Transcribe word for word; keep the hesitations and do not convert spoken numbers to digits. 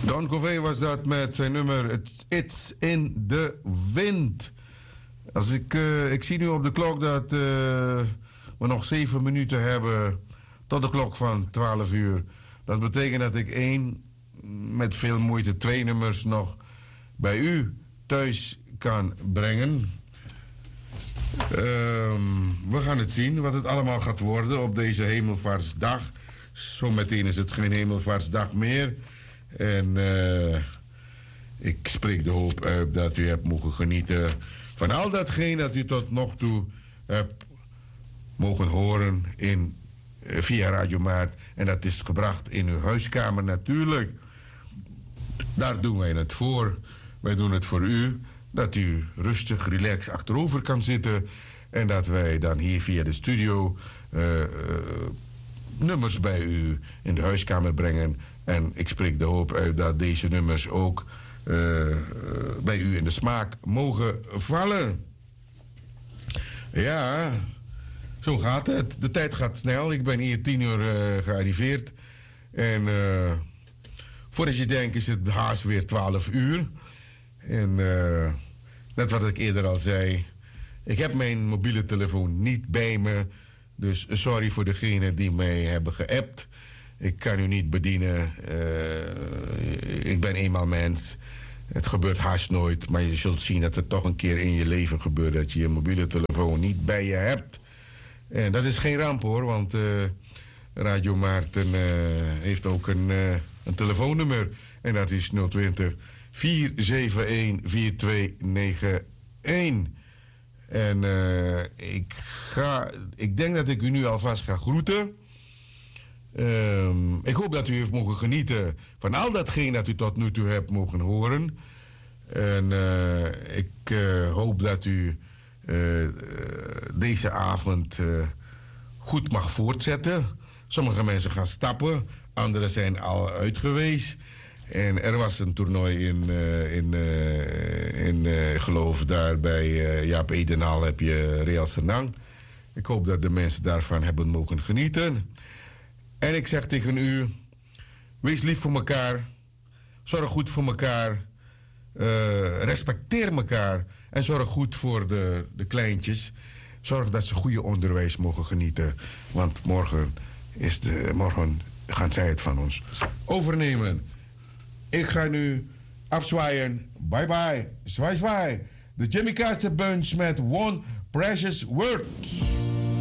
Don Covey was dat met zijn nummer It's, It's in the Wind. Als ik, uh, ik zie nu op de klok dat uh, we nog zeven minuten hebben tot de klok van twaalf uur. Dat betekent dat ik één, met veel moeite twee nummers nog bij u thuis kan brengen. Um, we gaan het zien wat het allemaal gaat worden op deze Hemelvaartsdag. Zometeen is het geen Hemelvaartsdag meer. En uh, ik spreek de hoop uit dat u hebt mogen genieten van al datgene dat u tot nog toe hebt mogen horen in, uh, via Radio Maart. En dat is gebracht in uw huiskamer natuurlijk. Daar doen wij het voor. Wij doen het voor u. Dat u rustig, relaxed achterover kan zitten. En dat wij dan hier via de studio uh, uh, nummers bij u in de huiskamer brengen. En ik spreek de hoop uit dat deze nummers ook uh, uh, bij u in de smaak mogen vallen. Ja, zo gaat het. De tijd gaat snel. Ik ben hier tien uur uh, gearriveerd. En uh, voordat je denkt is het haast weer twaalf uur. En uh, net wat ik eerder al zei. Ik heb mijn mobiele telefoon niet bij me. Dus sorry voor degenen die mij hebben geappt. Ik kan u niet bedienen. Uh, ik ben eenmaal mens. Het gebeurt haast nooit. Maar je zult zien dat het toch een keer in je leven gebeurt. Dat je je mobiele telefoon niet bij je hebt. En dat is geen ramp hoor. Want uh, Radio Maarten uh, heeft ook een, uh, een telefoonnummer. En dat is nul twintig vier zeven een vier twee negen een. En uh, ik, ga, ik denk dat ik u nu alvast ga groeten. Um, ik hoop dat u heeft mogen genieten van al datgene dat u tot nu toe hebt mogen horen. En uh, ik uh, hoop dat u uh, deze avond uh, goed mag voortzetten. Sommige mensen gaan stappen, anderen zijn al uit geweest. En er was een toernooi in, uh, in, uh, in uh, geloof daar bij uh, Jaap Edenal heb je Real Senang. Ik hoop dat de mensen daarvan hebben mogen genieten. En ik zeg tegen u, wees lief voor elkaar, zorg goed voor elkaar, uh, respecteer elkaar en zorg goed voor de, de kleintjes. Zorg dat ze goede onderwijs mogen genieten, want morgen, is de, morgen gaan zij het van ons overnemen. Ik ga nu afzwaaien. Bye bye. Zwaai zwaai. De Jimmy Castor Bunch met One Precious Word.